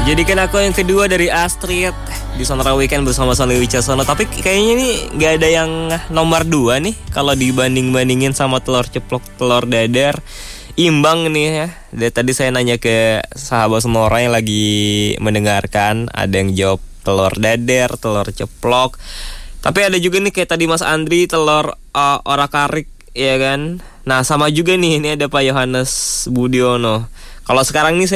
Jadikan aku yang kedua dari Astrid di Sonora Weekend bersama Sony Wicaksono. Tapi kayaknya ini gak ada yang nomor 2 nih. Kalau dibanding-bandingin sama telur ceplok, telur dadar, imbang nih ya. Dari tadi saya nanya ke sahabat semua orang yang lagi mendengarkan, ada yang jawab telur dadar, telur ceplok. Tapi ada juga nih kayak tadi Mas Andri, telur orak-arik, ya kan. Nah sama juga nih, ini ada Pak Yohanes Budiono. Kalau sekarang nih saya